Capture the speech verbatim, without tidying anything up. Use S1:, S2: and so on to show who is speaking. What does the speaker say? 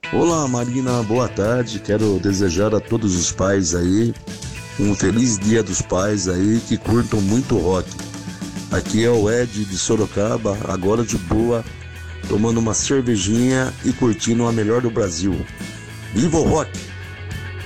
S1: Olá Marina, boa tarde. Quero desejar a todos os pais aí um feliz Dia dos Pais aí que curtam muito rock. Aqui é o Ed de Sorocaba, agora de boa, tomando uma cervejinha e curtindo a melhor do Brasil. Viva o rock!